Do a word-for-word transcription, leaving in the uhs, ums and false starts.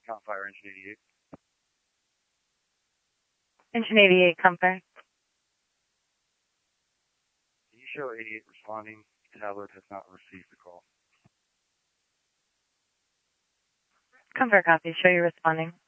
Count Fire, Engine eighty-eight. Engine eighty-eight, comfort. Can you show eighty-eight responding? Tablet has not received the call. Comfort copy. Show you responding.